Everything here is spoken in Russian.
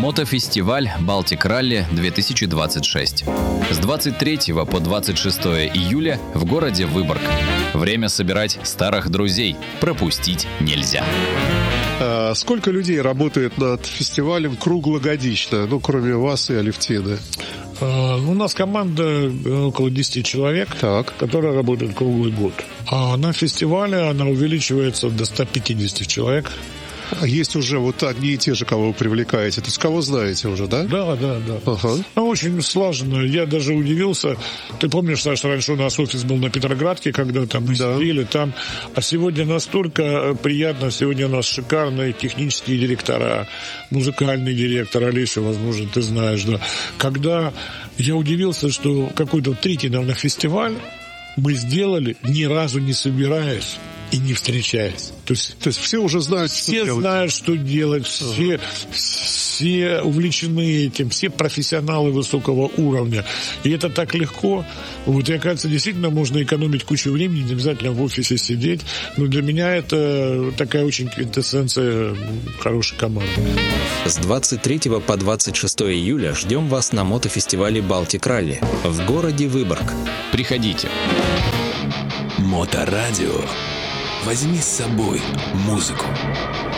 Мотофестиваль «Балтик Ралли-2026». С 23 по 26 июля в городе Выборг. Время собирать старых друзей. Пропустить нельзя. Сколько людей работает над фестивалем круглогодично, кроме вас и Алевтины? У нас команда около 10 человек, которая работает круглый год. А на фестивале она увеличивается до 150 человек. А есть уже вот одни и те же, кого вы привлекаете. То есть кого знаете уже, да? Да. Ага. Очень слаженно. Я даже удивился. Ты помнишь, Саша, раньше у нас офис был на Петроградке, когда там мы сидели там. А сегодня настолько приятно. Сегодня у нас шикарные технические директора, музыкальный директор Олеся, возможно, ты знаешь, да. Когда я удивился, что какой-то третий, наверное, фестиваль мы сделали, ни разу не собираясь и не встречаясь. То есть все уже знают, что делать. Все знают, что делать, все увлечены этим, все профессионалы высокого уровня. И это так легко. Вот, и, оказывается, действительно можно экономить кучу времени, не обязательно в офисе сидеть. Но для меня это такая очень квинтэссенция хорошей команды. С 23 по 26 июля ждем вас на мотофестивале «Балтик Ралли» в городе Выборг. Приходите. Моторадио. Возьми с собой музыку.